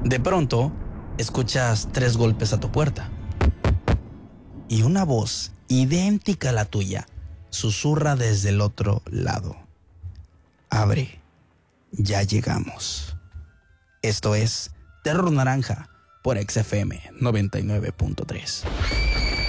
De pronto, escuchas 3 golpes a tu puerta. Y una voz idéntica a la tuya susurra desde el otro lado. Abre, ya llegamos. Esto es Terror Naranja por XFM 99.3.